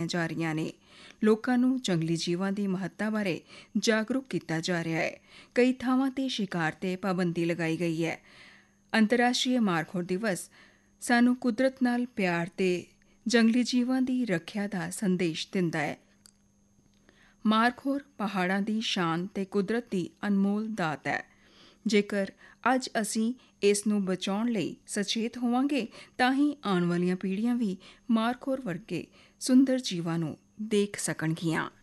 ਕੀਤੀਆਂ ਜਾ ਰਹੀਆਂ ਨੇ। ਲੋਕਾਂ ਨੂੰ ਜੰਗਲੀ ਜੀਵਾਂ ਦੀ ਮਹੱਤਤਾ ਬਾਰੇ ਜਾਗਰੂਕ ਕੀਤਾ ਜਾ ਰਿਹਾ ਹੈ। ਕਈ ਥਾਵਾਂ 'ਤੇ ਸ਼ਿਕਾਰ 'ਤੇ ਪਾਬੰਦੀ ਲਗਾਈ ਗਈ ਹੈ। ਅੰਤਰਰਾਸ਼ਟਰੀ ਮਾਰਖੋਰ ਦਿਵਸ ਸਾਨੂੰ ਕੁਦਰਤ ਨਾਲ ਪਿਆਰ ਤੇ ਜੰਗਲੀ ਜੀਵਾਂ ਦੀ ਰੱਖਿਆ ਦਾ ਸੰਦੇਸ਼ ਦਿੰਦਾ ਹੈ। ਮਾਰਖੋਰ ਪਹਾੜਾਂ ਦੀ ਸ਼ਾਨ ਤੇ ਕੁਦਰਤ ਦੀ ਅਨਮੋਲ ਦਾਤ ਹੈ। ਜੇਕਰ ਅੱਜ ਅਸੀਂ ਇਸ ਨੂੰ ਬਚਾਉਣ ਲਈ ਸੁਚੇਤ ਹੋਵਾਂਗੇ ਤਾਂ ਹੀ ਆਉਣ ਵਾਲੀਆਂ ਪੀੜ੍ਹੀਆਂ ਵੀ ਮਾਰਖੋਰ ਵਰਗੇ ਸੁੰਦਰ ਜੀਵਾਂ ਨੂੰ ਦੇਖ ਸਕਣਗੀਆਂ।